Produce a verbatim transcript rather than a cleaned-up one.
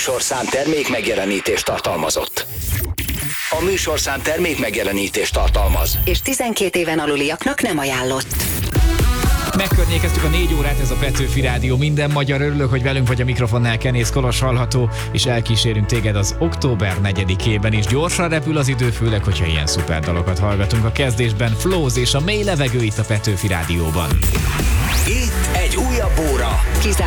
műsorszám termék megjelenítést tartalmazott. A műsorszám termék megjelenítést tartalmaz. És tizenkét éven aluliaknak nem ajánlott. Megkörnyékeztük a négy órát, ez a Petőfi Rádió. Minden magyar, örülök, hogy velünk vagy a mikrofonnál. Kenész Kolos hallható, és elkísérünk téged az október negyedikében is. Gyorsan repül az idő, főleg, hogyha ilyen szuper dalokat hallgatunk a kezdésben. Flows és a mély levegő itt a Petőfi Rádióban. Itt egy újabb óra.